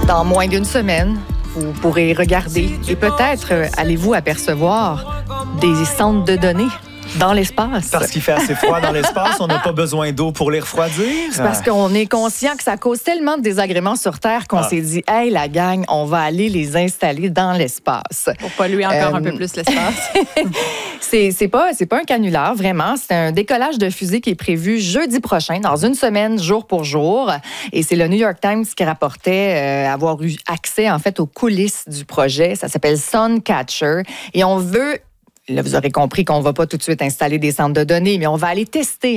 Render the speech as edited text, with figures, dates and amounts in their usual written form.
Dans moins d'une semaine, vous pourrez regarder et peut-être allez-vous apercevoir des centres de données dans l'espace. Parce qu'il fait assez froid dans l'espace, on n'a pas besoin d'eau pour les refroidir. C'est parce qu'on est conscient que ça cause tellement de désagréments sur Terre qu'on s'est dit, hey, la gang, on va aller les installer dans l'espace. Pour polluer encore un peu plus l'espace. C'est pas un canular, vraiment. C'est un décollage de fusée qui est prévu jeudi prochain, dans une semaine, jour pour jour. Et c'est le New York Times qui rapportait avoir eu accès, en fait, aux coulisses du projet. Ça s'appelle Suncatcher. Et on veut... Là, vous aurez compris qu'on ne va pas tout de suite installer des centres de données, mais on va aller tester